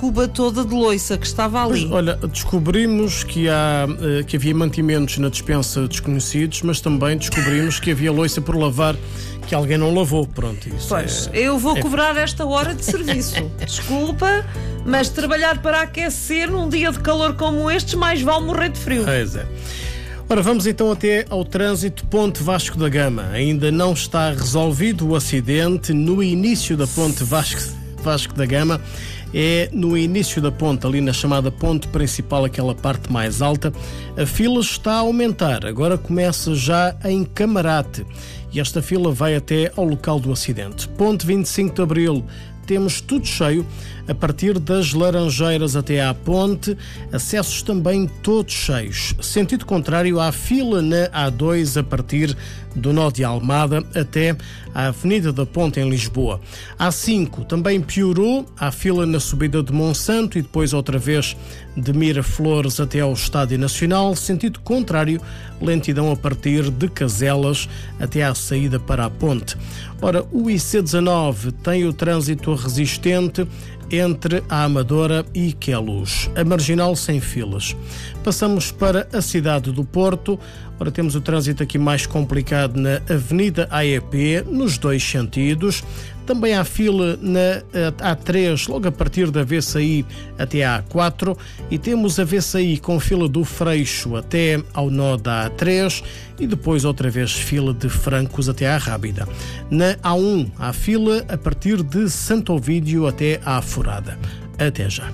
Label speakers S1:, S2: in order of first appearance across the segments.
S1: cuba toda de loiça que estava ali.
S2: Olha, descobrimos que havia mantimentos na despensa desconhecidos, mas também descobrimos que havia loiça por lavar que alguém não lavou. Pronto, isso.
S1: Pois, eu vou cobrar esta hora de serviço. Desculpa, mas trabalhar para aquecer num dia de calor como estes, mais vale morrer de frio.
S2: Pois é. Ora, vamos então até ao trânsito Ponte Vasco da Gama. Ainda não está resolvido o acidente no início da Ponte Vasco da Gama. É no início da ponte, ali na chamada ponte principal, aquela parte mais alta. A fila está a aumentar, agora começa já em Camarate e esta fila vai até ao local do acidente. Ponte 25 de Abril, temos tudo cheio, a partir das Laranjeiras até à ponte, acessos também todos cheios. Sentido contrário, há fila na A2 a partir do nó de Almada até à Avenida da Ponte em Lisboa. A5 também piorou, há fila na subida de Monsanto e depois outra vez de Miraflores até ao Estádio Nacional. Sentido contrário, lentidão a partir de Caselas até à saída para a ponte. Ora, o IC19 tem o trânsito resistente entre a Amadora e Queluz. A Marginal sem filas. Passamos para a cidade do Porto. Ora, temos o trânsito aqui mais complicado na Avenida AEP, nos dois sentidos. Também há fila na A3, logo a partir da VCI até a A4. E temos a VCI com fila do Freixo até ao nó da A3. E depois outra vez fila de Francos até à Rábida. Na A1 há fila a partir de Santo Ovídio até à Furada. Até já.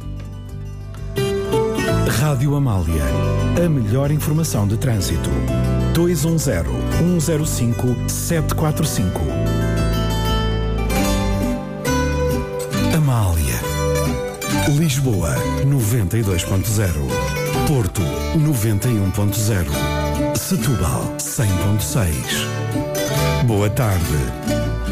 S3: Rádio Amália. A melhor informação de trânsito. 210-105-745. Amália. Lisboa 92.0. Porto 91.0. Setúbal 100.6. Boa tarde.